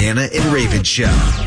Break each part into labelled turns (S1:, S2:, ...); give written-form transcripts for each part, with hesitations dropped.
S1: Deanna and Raven Show.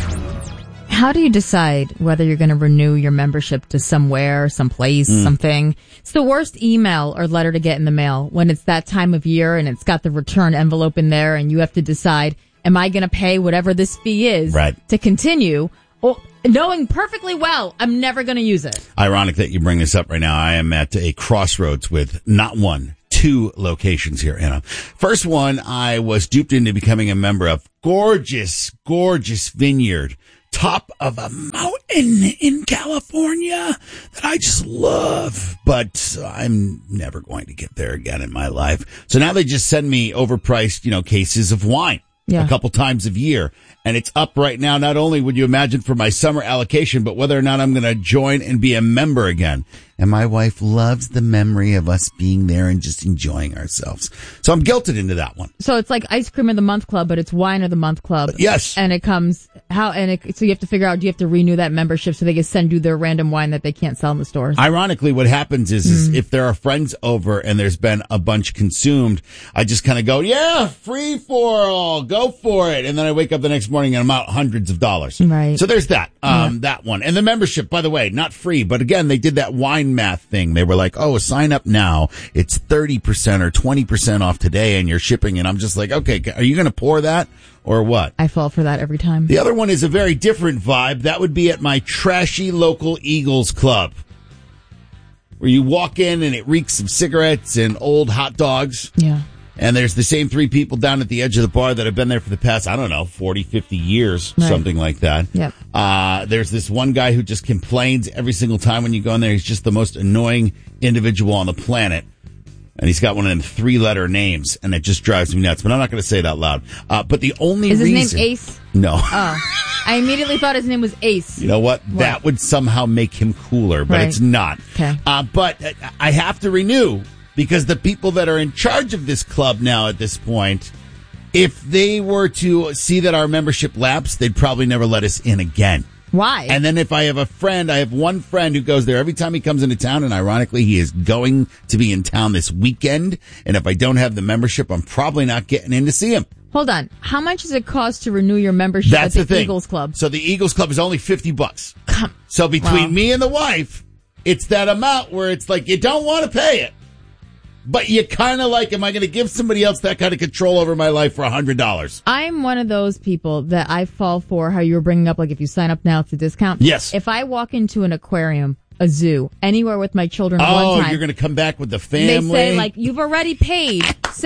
S2: How do you decide whether you're going to renew your membership to somewhere, someplace, something? It's the worst email or letter to get in the mail when it's that time of year and it's got the return envelope in there and you have to decide, am I going to pay whatever this fee is to continue? Or knowing perfectly well, I'm never going to use it.
S3: Ironic that you bring this up right now. I am at a crossroads with not one, two locations here, Anna. First one, I was duped into becoming a member of gorgeous vineyard. Top of a mountain in California that I just love, but I'm never going to get there again in my life. So now they just send me overpriced, cases of wine a couple times a year. And it's up right now. Not only would you imagine for my summer allocation, but whether or not I'm going to join and be a member again. And my wife loves the memory of us being there and just enjoying ourselves. So I'm guilted into that one.
S2: So it's like ice cream of the month club, but it's wine of the month club.
S3: Yes.
S2: And it comes so you have to figure out, do you have to renew that membership so they can send you their random wine that they can't sell in the stores?
S3: Ironically, what happens is if there are friends over and there's been a bunch consumed, I just kind of go, yeah, free for all, go for it. And then I wake up the next morning and I'm out hundreds of dollars.
S2: Right.
S3: So there's that, that one. And the membership, by the way, not free, but again, they did that wine math thing. They were like, oh, sign up now. It's 30% or 20% off today and you're shipping. And I'm just like, okay, are you going to pour that or what?
S2: I fall for that every time.
S3: The other one is a very different vibe. That would be at my trashy local Eagles club, where you walk in and it reeks of cigarettes and old hot dogs.
S2: Yeah.
S3: And there's the same three people down at the edge of the bar that have been there for the past, 40, 50 years, something like that.
S2: Yep.
S3: There's this one guy who just complains every single time when you go in there. He's just the most annoying individual on the planet. And he's got one of them 3-letter names, and it just drives me nuts. But I'm not going to say it out loud. But the only reason...
S2: Is his name Ace?
S3: No.
S2: Oh. I immediately thought his name was Ace.
S3: You know what? That would somehow make him cooler, but it's not.
S2: Okay.
S3: But I have to renew, because the people that are in charge of this club now at this point, if they were to see that our membership lapsed, they'd probably never let us in again.
S2: Why?
S3: And then if I have one friend who goes there every time he comes into town, and ironically, he is going to be in town this weekend. And if I don't have the membership, I'm probably not getting in to see him.
S2: Hold on. How much does it cost to renew your membership at the Eagles Club?
S3: So the Eagles Club is only $50. So between me and the wife, it's that amount where it's like, you don't want to pay it, but you kind of like, am I going to give somebody else that kind of control over my life for $100?
S2: I'm one of those people that I fall for how you were bringing up, like if you sign up now, it's a discount.
S3: Yes.
S2: If I walk into an aquarium, a zoo, anywhere with my children one time.
S3: Oh, you're going to come back with the family?
S2: They say, you've already paid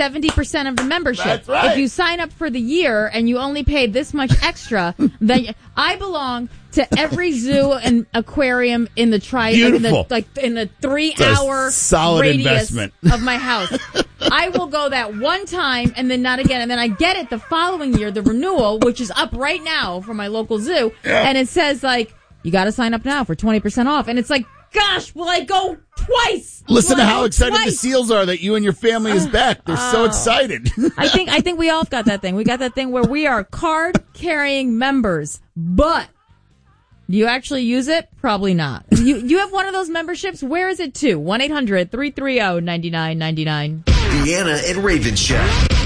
S2: 70% of the membership.
S3: That's right.
S2: If you sign up for the year and you only paid this much extra, then I belong to every zoo and aquarium in the
S3: Beautiful.
S2: in the 3-hour
S3: solid
S2: radius
S3: investment
S2: of my house. I will go that one time and then not again. And then I get it the following year, the renewal, which is up right now for my local zoo. Yeah. And it says, you got to sign up now for 20% off. And it's like, gosh, will I go twice?
S3: Listen to how excited the seals are that you and your family is back. They're so excited.
S2: I think we all got that thing. We got that thing where we are card-carrying members. But do you actually use it? Probably not. You have one of those memberships? Where is it to? 1-800-330-9999.
S1: Deanna and Raven Show.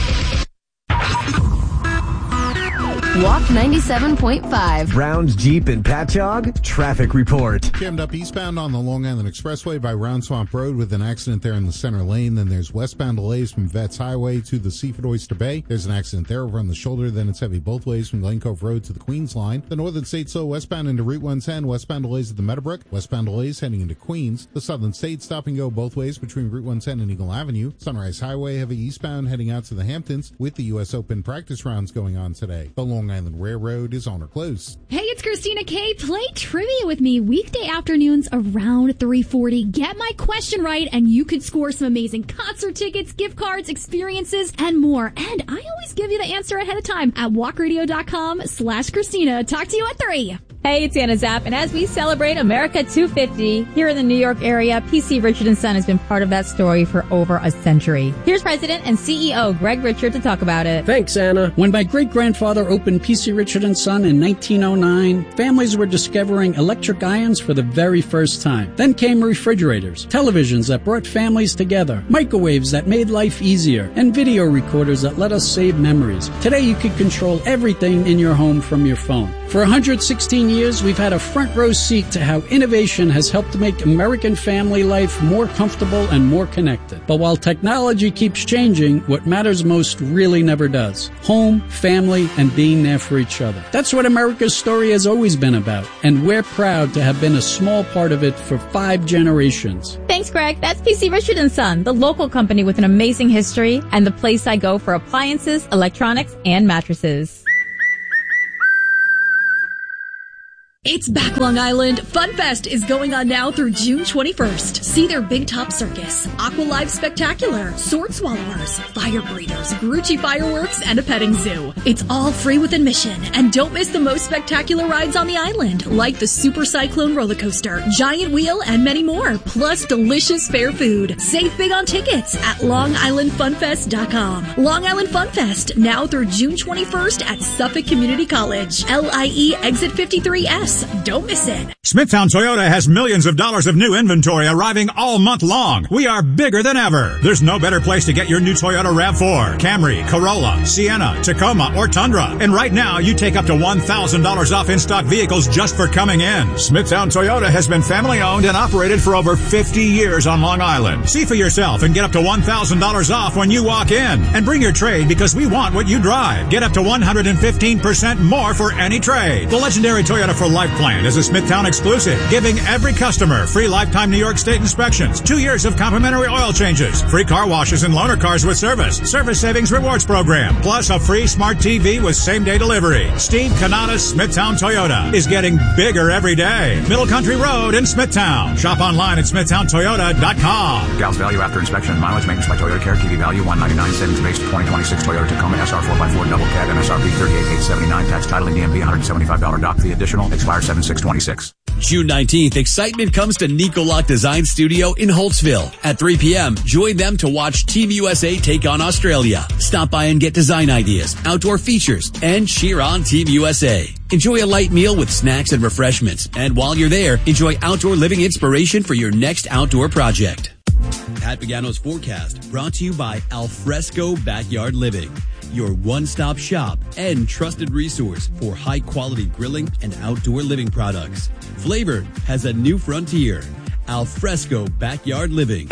S4: Walk 97.5.
S5: Brown's Jeep and Patchogue traffic report.
S6: Jammed up eastbound on the Long Island Expressway by Round Swamp Road with an accident there in the center lane. Then there's westbound delays from Vets Highway to the Seaford Oyster Bay. There's an accident there over on the shoulder. Then it's heavy both ways from Glen Cove Road to the Queens line. The Northern State slow westbound into Route 110. Westbound delays at the Meadowbrook. Westbound delays heading into Queens. The Southern State stop and go both ways between Route 110 and Eagle Avenue. Sunrise Highway heavy eastbound heading out to the Hamptons with the U.S. Open practice rounds going on today. The Long Island Railroad is on or close.
S7: Hey, it's Christina K. Play trivia with me weekday afternoons around 3:40. Get my question right, and you could score some amazing concert tickets, gift cards, experiences, and more. And I always give you the answer ahead of time at walkradio.com/Christina. Talk to you at 3.
S2: Hey, it's Anna Zapp, and as we celebrate America 250 here in the New York area, PC Richard & Son has been part of that story for over a century. Here's President and CEO Greg Richard to talk about it.
S8: Thanks, Anna. When my great-grandfather opened PC Richard & Son in 1909, families were discovering electric irons for the very first time. Then came refrigerators, televisions that brought families together, microwaves that made life easier, and video recorders that let us save memories. Today, you can control everything in your home from your phone. For 116 years, we've had a front row seat to how innovation has helped to make American family life more comfortable and more connected. But while technology keeps changing, what matters most really never does. Home, family, and being there for each other. That's what America's story has always been about, and we're proud to have been a small part of it for 5 generations.
S2: Thanks, Greg. That's PC Richard & Son, the local company with an amazing history and the place I go for appliances, electronics, and mattresses.
S9: It's back, Long Island. FunFest is going on now through June 21st. See their Big Top Circus, Aqua Live Spectacular, Sword Swallowers, Fire Breeders, Grucci Fireworks, and a petting zoo. It's all free with admission. And don't miss the most spectacular rides on the island, like the Super Cyclone roller coaster, Giant Wheel, and many more. Plus delicious fair food. Save big on tickets at LongIslandFunFest.com. Long Island FunFest, now through June 21st at Suffolk Community College. LIE Exit 53S. Don't miss it.
S10: Smithtown Toyota has millions of dollars of new inventory arriving all month long. We are bigger than ever. There's no better place to get your new Toyota RAV4, Camry, Corolla, Sienna, Tacoma, or Tundra. And right now, you take up to $1,000 off in-stock vehicles just for coming in. Smithtown Toyota has been family owned and operated for over 50 years on Long Island. See for yourself and get up to $1,000 off when you walk in. And bring your trade because we want what you drive. Get up to 115% more for any trade. The legendary Toyota for Life plan is a Smithtown exclusive, giving every customer free lifetime New York State inspections, 2 years of complimentary oil changes, free car washes and loaner cars with service savings rewards program, plus a free smart TV with same-day delivery. Steve Canada's Smithtown Toyota is getting bigger every day. Middle Country Road in Smithtown. Shop online at SmithtownToyota.com.
S11: Gals value after inspection and mileage maintenance by Toyota Care. TV value $199. Savings based 2026 Toyota Tacoma SR 4x4 double cab MSRP $38,879. Tax title and DMV $175 dock fee additional. Expire 7/6/26.
S12: June 19th, excitement comes to Nicolak Design Studio in Holtzville. At 3 p.m., join them to watch Team USA take on Australia. Stop by and get design ideas, outdoor features, and cheer on Team USA. Enjoy a light meal with snacks and refreshments. And while you're there, enjoy outdoor living inspiration for your next outdoor project. Pat Pagano's forecast brought to you by Alfresco Backyard Living, your one-stop shop and trusted resource for high-quality grilling and outdoor living products. Flavor has a new frontier. Alfresco Backyard Living.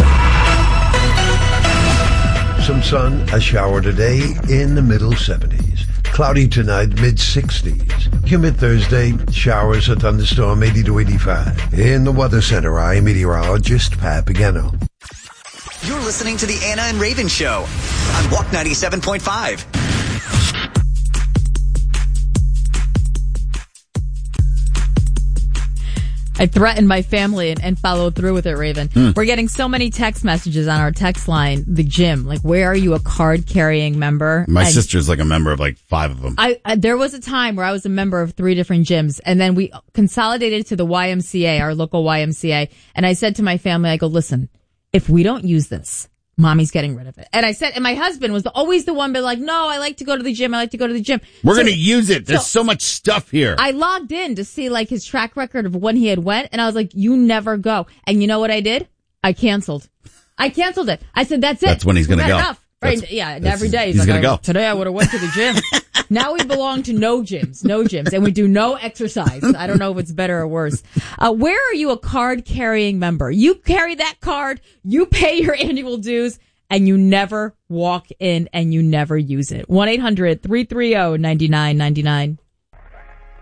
S13: Some sun, a shower today in the middle 70s. Cloudy tonight, mid-60s. Humid Thursday, showers, a thunderstorm, 80 to 85. In the Weather Center, I'm meteorologist Pat Pagano.
S14: You're listening to the Anna and Raven Show on Walk 97.5.
S2: I threatened my family and followed through with it, Raven. We're getting so many text messages on our text line, the gym. Like, where are you a card-carrying member?
S3: My sister's like a member of like 5 of them.
S2: There was a time where I was a member of 3 different gyms, and then we consolidated to the YMCA, our local YMCA, and I said to my family, I go, listen, if we don't use this, Mommy's getting rid of it. And I said, and my husband was always the one, but like, no, I like to go to the gym.
S3: We're going to use it. There's so much stuff here.
S2: I logged in to see like his track record of when he had went, and I was like, you never go. And you know what I did? I canceled it. I said, that's it.
S3: That's when he's going to go.
S2: Enough. Right? Every day
S3: he's like, going to go.
S2: Today I would have went to the gym. Now we belong to no gyms, and we do no exercise. I don't know if it's better or worse. Where are you a card-carrying member? You carry that card, you pay your annual dues, and you never walk in and you never use it. 1-800-330-9999.